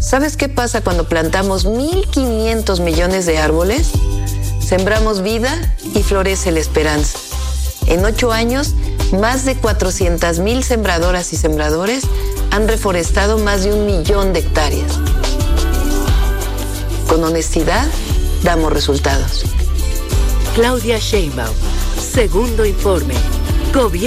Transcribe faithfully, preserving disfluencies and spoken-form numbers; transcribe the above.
¿Sabes qué pasa cuando plantamos mil quinientos millones de árboles? Sembramos vida y florece la esperanza. En ocho años, más de cuatrocientas mil sembradoras y sembradores han reforestado más de un millón de hectáreas. Con honestidad, damos resultados. Claudia Sheinbaum, segundo informe. Gobierno